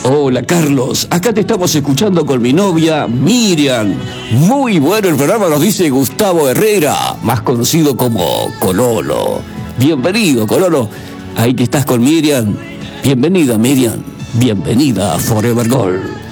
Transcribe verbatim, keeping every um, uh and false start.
Hola Carlos, acá te estamos escuchando con mi novia Miriam. Muy bueno el programa, nos dice Gustavo Herrera, más conocido como Cololo. Bienvenido, Cololo. Ahí que estás con Miriam. Bienvenida, Miriam. Bienvenida a Forever Gold.